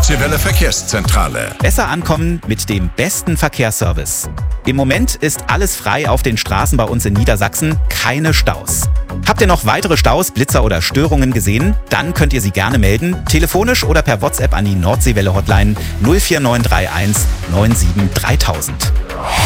Nordseewelle Verkehrszentrale. Besser ankommen mit dem besten Verkehrsservice. Im Moment ist alles frei auf den Straßen bei uns in Niedersachsen, keine Staus. Habt ihr noch weitere Staus, Blitzer oder Störungen gesehen? Dann könnt ihr sie gerne melden, telefonisch oder per WhatsApp an die Nordseewelle Hotline 04931 97 3000.